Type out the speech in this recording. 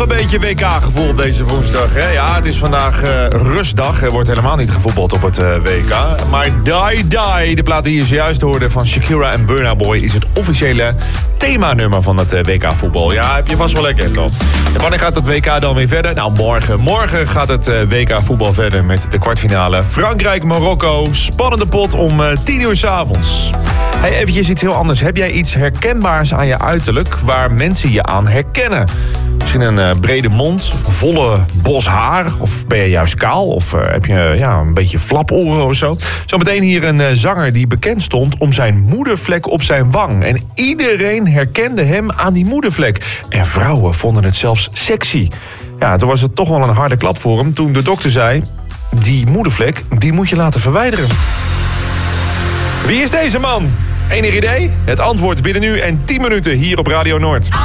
een beetje WK-gevoel op deze woensdag. Hè? Ja, het is vandaag rustdag. Er wordt helemaal niet gevoetbald op het WK. Maar Die Die, de plaat die je zojuist hoorde van Shakira en Burna Boy, is het officiële themanummer van het WK-voetbal. Ja, heb je vast wel lekker, toch? En wanneer gaat het WK dan weer verder? Nou, morgen. Morgen gaat het WK-voetbal verder met de kwartfinale Frankrijk-Marokko. Spannende pot om 10:00 s'avonds. Hey, eventjes iets heel anders. Heb jij iets herkenbaars aan je uiterlijk waar mensen je aan herkennen? Misschien een brede mond, volle bos haar, of ben je juist kaal, of heb je een beetje flaporen of zo. Zometeen hier een zanger die bekend stond om zijn moedervlek op zijn wang. En iedereen herkende hem aan die moedervlek. En vrouwen vonden het zelfs sexy. Ja, toen was het toch wel een harde klap voor hem toen de dokter zei: die moedervlek, die moet je laten verwijderen. Wie is deze man? Enig idee? Het antwoord binnen nu en 10 minuten hier op Radio Noord.